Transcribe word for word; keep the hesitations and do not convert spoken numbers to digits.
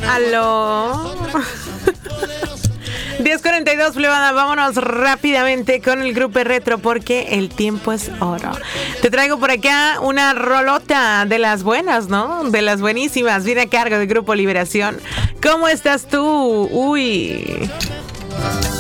Aló. diez cuarenta y dos, plebada, vámonos rápidamente con el grupo retro porque el tiempo es oro. Te traigo por acá una rolota de las buenas, ¿no? De las buenísimas. Viene a cargo del Grupo Liberación. ¿Cómo estás tú? Uy.